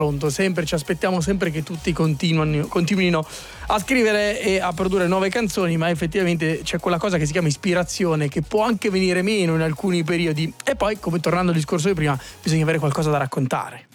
pronto, sempre ci aspettiamo sempre che tutti continuino a scrivere e a produrre nuove canzoni, ma effettivamente c'è quella cosa che si chiama ispirazione, che può anche venire meno in alcuni periodi, e poi, come tornando al discorso di prima, bisogna avere qualcosa da raccontare.